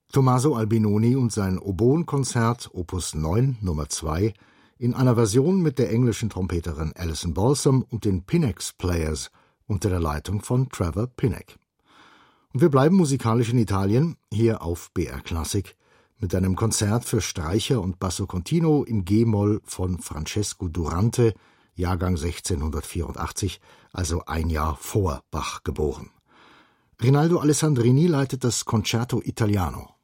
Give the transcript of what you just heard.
Tommaso Albinoni und sein Oboenkonzert Opus 9 Nummer 2 in einer Version mit der englischen Trompeterin Alison Balsam und den Pinnex Players unter der Leitung von Trevor Pinnock. Und wir bleiben musikalisch in Italien, hier auf BR Klassik, mit einem Konzert für Streicher und Basso Continuo in G-Moll von Francesco Durante, Jahrgang 1684, also ein Jahr vor Bach geboren. Rinaldo Alessandrini leitet das Concerto Italiano.